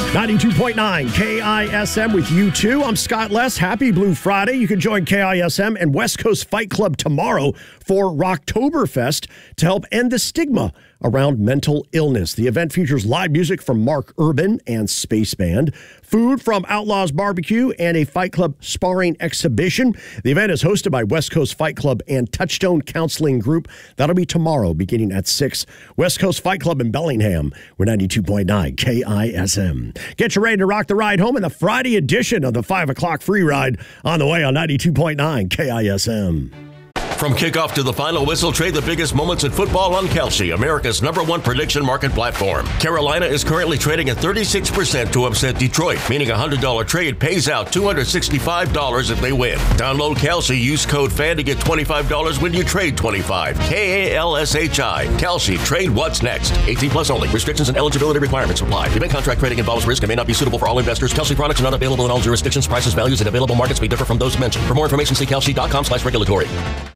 92.9 KISM with you too. I'm Scott Less. Happy Blue Friday. You can join KISM and West Coast Fight Club tomorrow for Rocktoberfest to help end the stigma around mental illness. The event features live music from Mark Urban and Space Band, food from Outlaws Barbecue, and a Fight Club sparring exhibition. The event is hosted by West Coast Fight Club and Touchstone Counseling Group. That'll be tomorrow beginning at 6. West Coast Fight Club in Bellingham. We're 92.9 KISM. Get you ready to rock the ride home in the Friday edition of the 5 o'clock free ride on the way on 92.9 KISM. From kickoff to the final whistle, trade the biggest moments in football on Kalshi, America's #1 prediction market platform. Carolina is currently trading at 36% to upset Detroit, meaning a $100 trade pays out $265 if they win. Download Kalshi, use code FAN to get $25 when you trade $25. KALSHI. Kalshi, trade what's next. 18 plus only. Restrictions and eligibility requirements apply. Event contract trading involves risk and may not be suitable for all investors. Kalshi products are not available in all jurisdictions. Prices, values, and available markets may differ from those mentioned. For more information, see kalshi.com/regulatory.